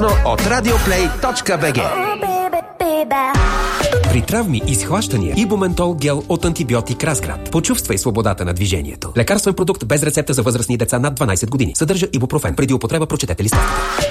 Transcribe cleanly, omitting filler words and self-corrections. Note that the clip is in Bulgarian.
безплатно от radioplay.bg. При травми и схващания Ибументол гел от антибиотик Разград. Почувствай свободата на движението. Лекарствен продукт без рецепта за възрастни деца над 12 години. Съдържа ибупрофен. Преди употреба прочетете листовката.